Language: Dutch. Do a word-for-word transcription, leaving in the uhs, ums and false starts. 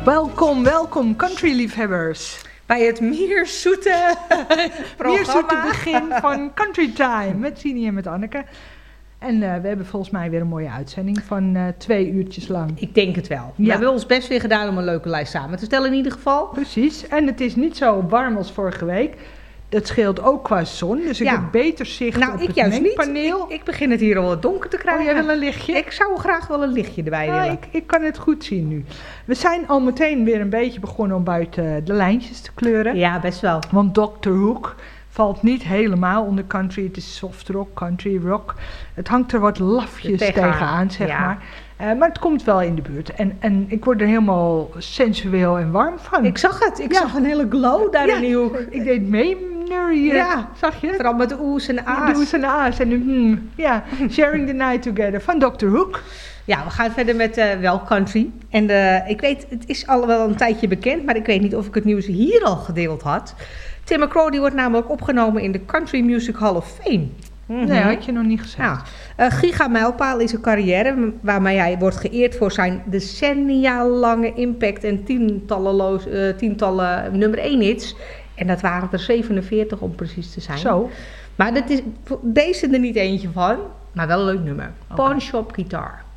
Welkom, welkom country-liefhebbers. Bij het meer zoete programma. Meer zoete begin van Country Time met Tini en met Anneke. En uh, we hebben volgens mij weer een mooie uitzending van uh, twee uurtjes lang. Ik denk het wel. Ja. We hebben ons best weer gedaan om een leuke lijst samen te stellen in ieder geval. Precies. En het is niet zo warm als vorige week. Dat scheelt ook qua zon. Dus ik Ja. heb beter zicht Nou, op ik het juist niet. mengpaneel. Ik, ik begin het hier al wat donker te krijgen. Oh, jij wil een lichtje? Ik zou graag wel een lichtje erbij Ja, willen. ik, ik kan het goed zien nu. We zijn al meteen weer een beetje begonnen om buiten de lijntjes te kleuren. Ja, best wel. Want doctor Hook valt niet helemaal onder country. Het is soft rock, country rock. Het hangt er wat lafjes Tegenaan, tegenaan, zeg ja. maar. Uh, maar het komt wel in de buurt. En, en ik word er helemaal sensueel en warm van. Ik zag het. Ik Ja. zag een hele glow daar Ja, in die hoek. Ik deed mee neurien. Ja. Zag je het? Vooral met de oes en de Ja, a's. do's en a's. En hmm, ja, Sharing the Night Together van doctor Hook. Ja, we gaan verder met uh, wel country. En uh, ik weet, het is al wel een tijdje bekend, maar ik weet niet of ik het nieuws hier al gedeeld had. Tim McGraw die wordt namelijk opgenomen in de Country Music Hall of Fame. Mm-hmm. Nee, had je nog niet gezegd. Ja, uh, gigamijlpaal is een carrière waarmee hij wordt geëerd voor zijn decennia lange impact en tientallen, loos, uh, tientallen nummer één hits. En dat waren er zevenenveertig om precies te zijn. Zo. Maar dat is, deze er niet eentje van, maar wel een leuk nummer. Okay. Pawn Shop Guitar.